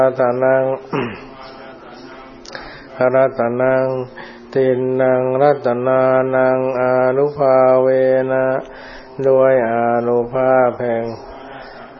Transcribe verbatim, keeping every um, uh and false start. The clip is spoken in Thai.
รัตนังรัตนังตินนังรัตนานังอานุภาเวนะด้วยอานุภาพแห่ง